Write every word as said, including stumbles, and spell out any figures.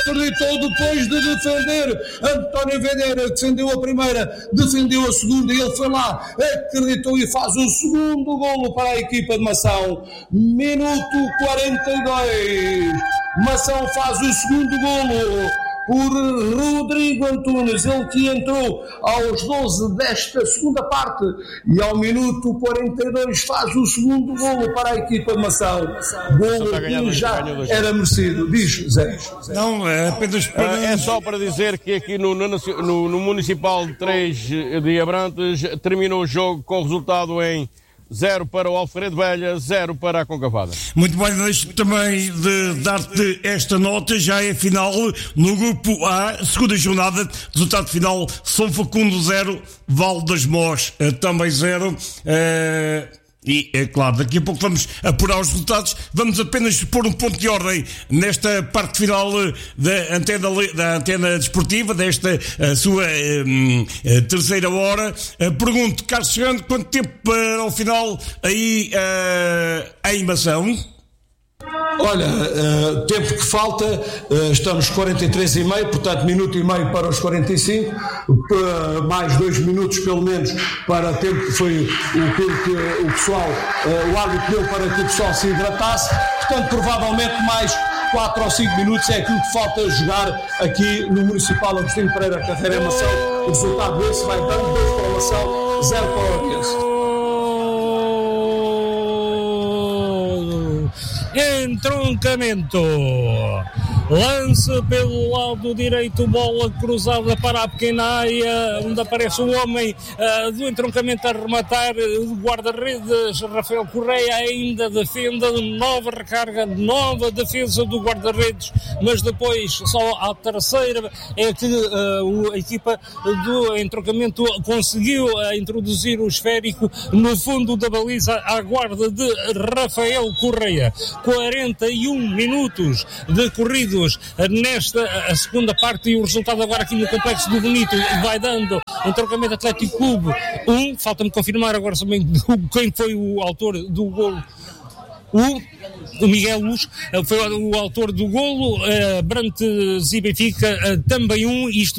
acreditou depois de defender. António Videira defendeu a primeira, defendeu a segunda e ele foi lá, acreditou e faz o segundo golo para a equipa de Mação. Minuto quarenta e dois. Mação faz o segundo golo por Rodrigo Antunes, ele que entrou aos doze desta segunda parte e ao minuto quarenta e dois faz o segundo golo para a equipa de Mação. Golo que já era merecido. Diz, Zé. Não, é apenas para... É só para dizer que aqui no, no, no, no Municipal de três de Abrantes terminou o jogo com resultado em zero para o Alfredo Velha, zero para a Concavada. Muito bem, deixo também de dar-te esta nota, já é final no grupo A, segunda jornada, resultado final, São Facundo zero, Val das Mós também zero. Uh... E, é claro, daqui a pouco vamos apurar os resultados. Vamos apenas pôr um ponto de ordem nesta parte final da antena, da antena desportiva, desta a sua um, a terceira hora. Uh, pergunto, Carlos Chegando, quanto tempo para o final aí uh, em Mação? Olha, uh, tempo que falta, uh, estamos quarenta e três e meio, portanto minuto e meio para os quarenta e cinco, uh, mais dois minutos pelo menos para tempo que foi o tempo que o pessoal, uh, o árbitro deu para que o pessoal se hidratasse, portanto provavelmente mais quatro ou cinco minutos é aquilo que falta jogar aqui no Municipal Agostinho Pereira Carreira em Mação. O resultado desse vai dando dois para o Mação, zero para o Oriense. Entroncamento, lance pelo lado direito, bola cruzada para a pequena área, onde aparece o homem uh, do entroncamento a rematar, o guarda-redes Rafael Correia ainda defende, nova recarga, nova defesa do guarda-redes, mas depois só à terceira é que uh, a equipa do entroncamento conseguiu uh, introduzir o esférico no fundo da baliza à guarda de Rafael Correia. quarenta e um minutos decorridos nesta a segunda parte e o resultado agora aqui no Complexo do Bonito vai dando entroncamento Atlético Clube um, falta-me confirmar agora também quem foi o autor do golo. O, o Miguel Luz foi o autor do golo, uh, Brantes e Benfica uh, também um, isto